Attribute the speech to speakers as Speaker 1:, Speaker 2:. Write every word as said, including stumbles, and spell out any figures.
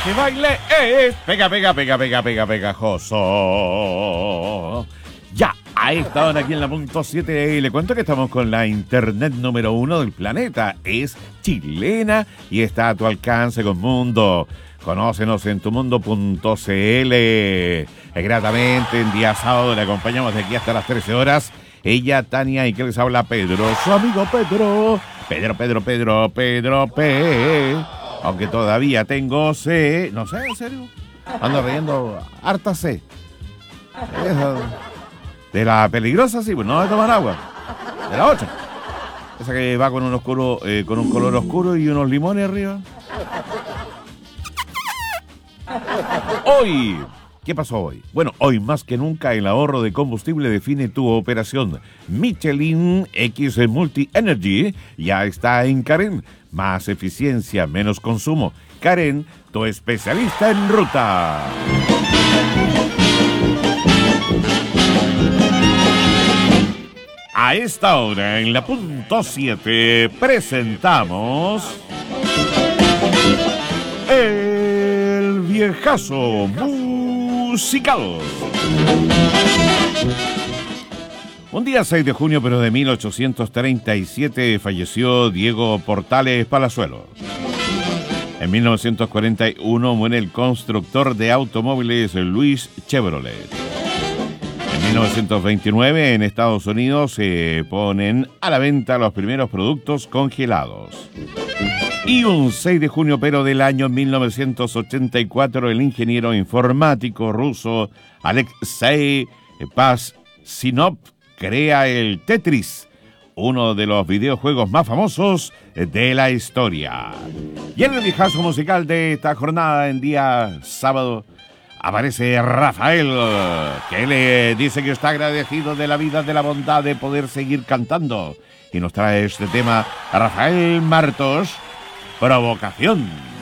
Speaker 1: Este baile es pega, pega, pega, pega, pega, pegajoso. Ya, a esta hora aquí en la punto siete le cuento que estamos con la internet número uno del planeta. Es chilena y está a tu alcance con Mundo. Conócenos en tumundo punto cl. Gratamente, en día sábado le acompañamos de aquí hasta las trece horas. Ella, Tania, y que les habla Pedro, su amigo Pedro. Pedro, Pedro, Pedro, Pedro P. Aunque todavía tengo C. No sé, en serio. Ando riendo harta C. Esa, de la peligrosa, sí, pues no de tomar agua. De la otra. Esa que va con un oscuro, eh, con un color oscuro y unos limones arriba. Hoy, ¿qué pasó hoy? Bueno, hoy más que nunca el ahorro de combustible define tu operación. Michelin X Multi Energy ya está en Karen. Más eficiencia, menos consumo. Karen, tu especialista en ruta. A esta hora, en la punto siete, presentamos El Viejazo Musical. Un día seis de junio, pero de mil ochocientos treinta y siete, falleció Diego Portales Palazuelos. En mil novecientos cuarenta y uno muere el constructor de automóviles Louis Chevrolet. En mil novecientos veintinueve, en Estados Unidos, se ponen a la venta los primeros productos congelados. Y un seis de junio, pero del año mil novecientos ochenta y cuatro, el ingeniero informático ruso Alexei Pazsinov crea el Tetris, uno de los videojuegos más famosos de la historia. Y en el viejazo musical de esta jornada, en día sábado, aparece Rafael, que le dice que está agradecido de la vida, de la bondad de poder seguir cantando. Y nos trae este tema, Rafael Martos, Provocación.